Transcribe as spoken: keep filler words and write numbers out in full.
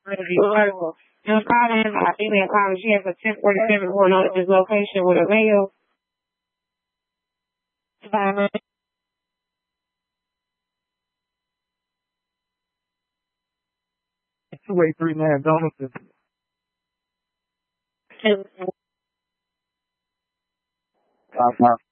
Affordable. Just calling him. I think they calling. She has a ten forty-seven going on at this location with a male. two eight three nine Donaldson. Uh,